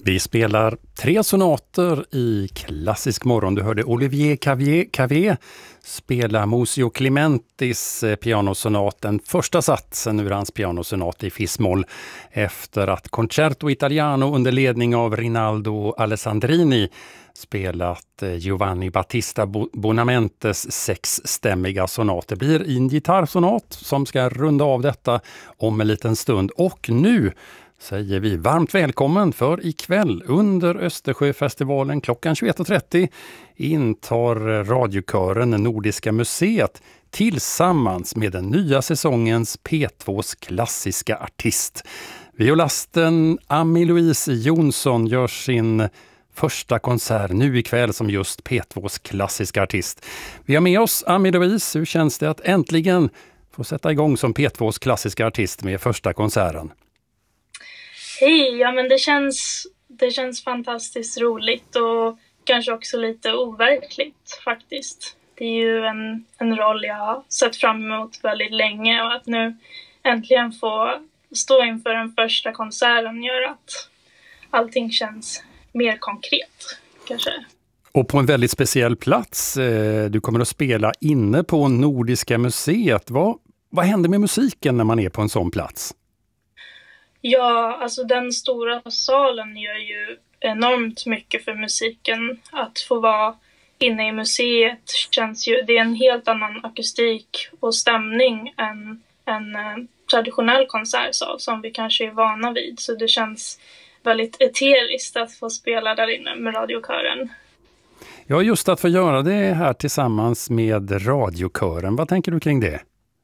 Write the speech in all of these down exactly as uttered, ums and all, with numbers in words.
Vi spelar tre sonater i klassisk morgon. Du hörde Olivier Cavé spela Muzio Clementis pianosonat, den första satsen ur hans pianosonat i fis-moll, efter att Concerto Italiano under ledning av Rinaldo Alessandrini spelat Giovanni Battista Bonamentes sexstämmiga sonat. Det blir en gitarrsonat som ska runda av detta om en liten stund. Och nu säger vi varmt välkommen, för ikväll under Östersjöfestivalen klockan tjugoett och trettio intar radiokören Nordiska museet tillsammans med den nya säsongens P tvås klassiska artist. Violasten Ami-Louise Jonsson gör sin första konsert nu ikväll som just P tvås klassiska artist. Vi har med oss Ami-Louise. Hur känns det att äntligen få sätta igång som P tvås klassiska artist med första konserten? Hej, ja men det känns, det känns fantastiskt roligt och kanske också lite overkligt faktiskt. Det är ju en, en roll jag har sett fram emot väldigt länge, och att nu äntligen få stå inför den första konserten gör att allting känns mer konkret kanske. Och på en väldigt speciell plats. Du kommer att spela inne på Nordiska museet. Vad, vad händer med musiken när man är på en sån plats? Ja, alltså den stora salen gör ju enormt mycket för musiken. Att få vara inne i museet känns ju, det är en helt annan akustik och stämning än en traditionell konsertsal som vi kanske är vana vid. Så det känns väldigt eteriskt att få spela där inne med radiokören. Ja, just att få göra det här tillsammans med radiokören. Vad tänker du kring det?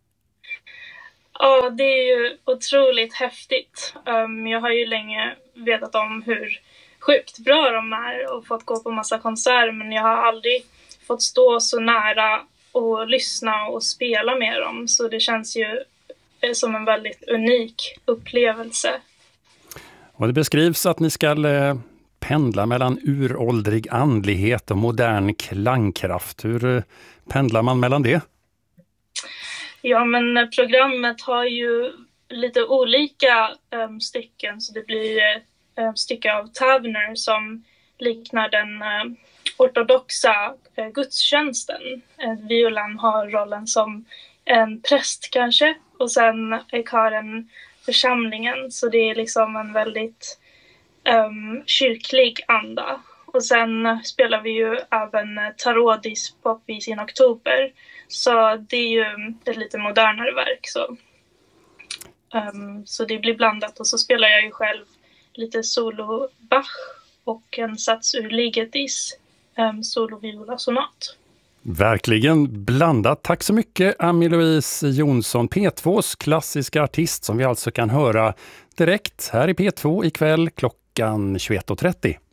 Ja, det är ju otroligt häftigt. Um, jag har ju länge vetat om hur sjukt bra de är och fått gå på massa konserter, men jag har aldrig fått stå så nära och lyssna och spela med dem. Så det känns ju som en väldigt unik upplevelse. Och det beskrivs att ni ska eh, pendla mellan uråldrig andlighet och modern klangkraft. Hur eh, pendlar man mellan det? Ja, men programmet har ju lite olika um, stycken, så det blir um, stycke av Tavener som liknar den uh, ortodoxa uh, gudstjänsten. Uh, violan har rollen som en präst kanske, och sen är kören församlingen, så det är liksom en väldigt um, kyrklig anda. Och sen spelar vi ju även Tarodis på uppvis i oktober. Så det är ju ett lite modernare verk. Så, um, så det blir blandat. Och så spelar jag ju själv lite solo Bach och en sats ur Ligetis um, solo viola sonat. Verkligen blandat. Tack så mycket Ami-Louise Jonsson, P tvås klassiska artist, som vi alltså kan höra direkt här i P två ikväll klockan tjugoett och trettio.